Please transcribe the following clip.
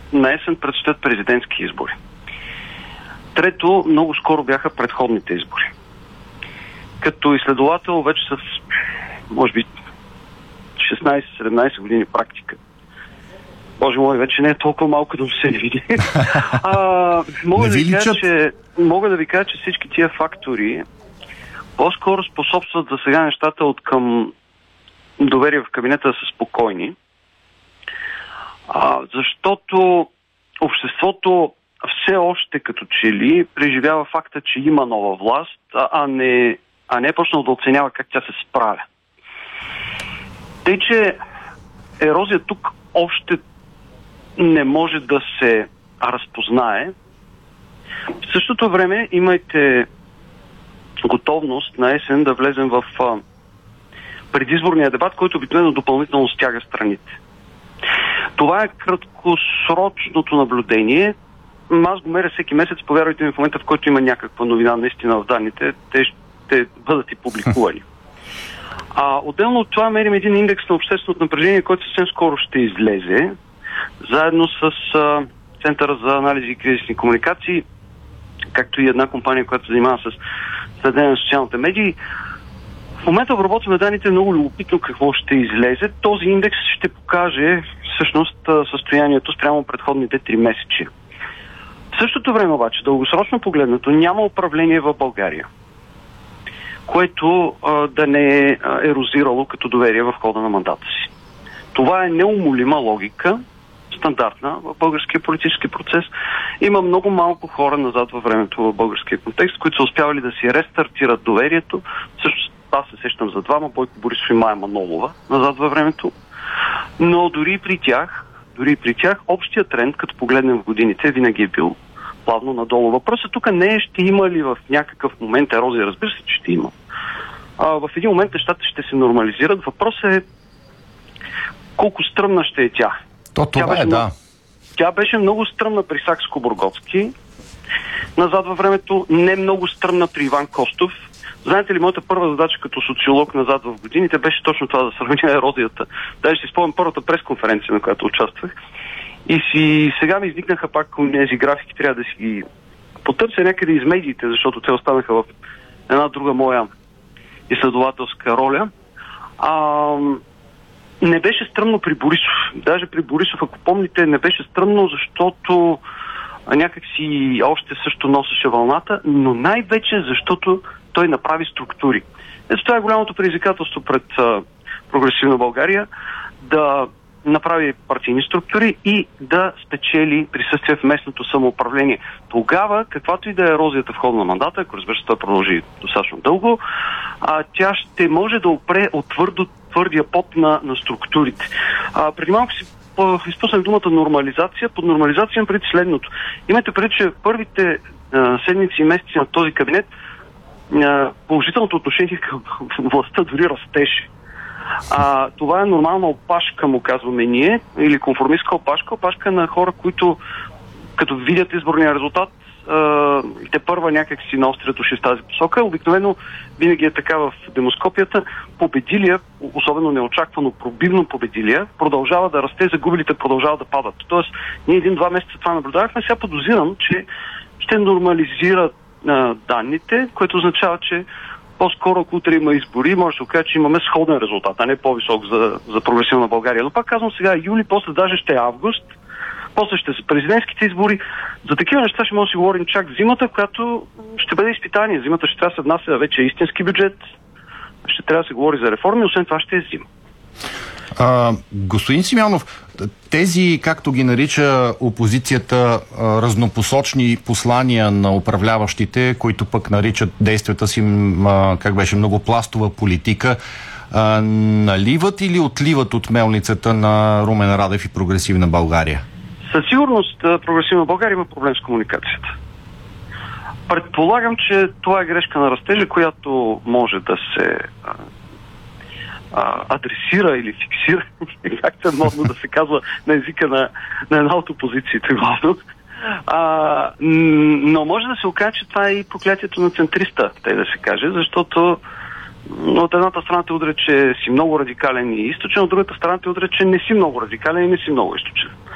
на есен предстоят президентски избори. Трето, много скоро бяха предходните избори. Като изследовател вече с, може би, 16-17 години практика. Боже мой, вече не е толкова малко да се види. Мога да ви кажа, че всички тия фактори по-скоро способстват за сега нещата от към доверие в кабинета да са спокойни. Защото обществото все още като че ли преживява факта, че има нова власт, а не е почнал да оценява как тя се справя. Тъй, че ерозия тук още не може да се разпознае. В същото време имайте готовност на есен да влезем в предизборния дебат, който обикновено допълнително стяга страните. Това е краткосрочното наблюдение. Аз го меря всеки месец, повярвайте ми, в момента, в който има някаква новина наистина в данните, те ще бъдат и публикувани. Отделно от това мерим един индекс на общественото напрежение, който съвсем скоро ще излезе, заедно с Центъра за анализи и кризисни комуникации, както и една компания, която се занимава с следене на социалните медии. В момента обработваме данните, много любопитно какво ще излезе. Този индекс ще покаже всъщност състоянието спрямо предходните 3 месечи. В същото време обаче, дългосрочно погледнато, няма управление в България, което да не е ерозирало като доверие в хода на мандата си. Това е неумолима логика, стандартна в българския политически процес. Има много малко хора назад във времето в българския контекст, които са успявали да си рестартират доверието. Също аз се сещам за двама, Бойко Борисов и Мая Манолова, назад във времето. Но дори и при тях, общия тренд, като погледнем в годините, винаги е бил плавно надолу. Въпросът тук не е ще има ли в някакъв момент ерозия. Разбира се, че ще има. В един момент нещата ще се нормализират. Въпросът е колко стръмна ще е тя. Тя беше много стръмна при Сакскобургготски. Назад във времето не много стръмна при Иван Костов. Знаете ли, моята първа задача като социолог назад в годините беше точно това, да сравня ерозията. Даже си спомням първата пресконференция, на която участвах. И сега ми изникнаха пак тези графики, трябва да си ги потърся някъде из медиите, защото те останаха в една друга моя изследователска роля. Не беше стръмно при Борисов. Даже при Борисов, ако помните, не беше стръмно, защото някак си още също носеше вълната, но най-вече защото той направи структури. Ето това е голямото предизвикателство пред прогресивна България, да направи партийни структури и да спечели присъствие в местното самоуправление. Тогава, каквато и да е ерозията в хода на мандата, ако разбира се това продължи достатъчно дълго, тя ще може да опре от твърдия пот на структурите. Преди малко си изпуснах думата нормализация. Под нормализация преди следното. Имайте преди, че първите седмици и месеци на този кабинет положителното отношение към властта дори растеше. Това е нормална опашка, му казваме ние, или конформистка опашка на хора, които като видят изборния резултат, те първа някак си наострят уши в тази посока. Обикновено винаги е така в демоскопията. Победилия, особено неочаквано пробивно победилия, продължава да расте, загубилите продължават да падат. Тоест, ние 1-2 месеца това наблюдавахме, сега подозирам, че ще нормализират данните, което означава, че по-скоро, ако утре има избори, може да се окаже, че имаме сходен резултат, а не по-висок за прогресивна България. Но пак казвам сега юли, после даже ще е август, после ще са президентските избори. За такива неща ще може да си говорим чак зимата, която ще бъде изпитание. Зимата ще трябва да се внася вече истински бюджет, ще трябва да се говори за реформи, освен това ще е зима. Господин Симеонов, тези, както ги нарича опозицията, разнопосочни послания на управляващите, които пък наричат действията си, как беше, многопластова политика, наливат или отливат от мелницата на Румен Радев и прогресивна България? Със сигурност прогресивна България има проблем с комуникацията. Предполагам, че това е грешка на растежа, която може да се адресира или фиксира, както е модно да се казва на езика на една от опозициите главно. Но може да се окаже, че това е и проклятието на центриста, тъй да се каже, защото от едната страна те удря, че си много радикален и източен, от другата страна те удря, че не си много радикален и не си много източен.